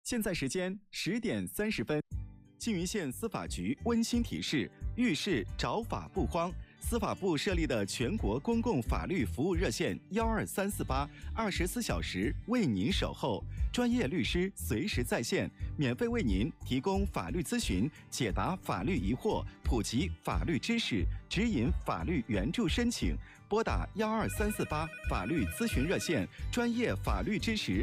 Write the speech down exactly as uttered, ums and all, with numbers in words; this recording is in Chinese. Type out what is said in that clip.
现在时间十点三十分，缙云县司法局温馨提示：遇事找法不慌。司法部设立的全国公共法律服务热线幺二三四八，二十四小时为您守候，专业律师随时在线，免费为您提供法律咨询，解答法律疑惑，普及法律知识，指引法律援助申请。拨打幺二三四八法律咨询热线，专业法律支持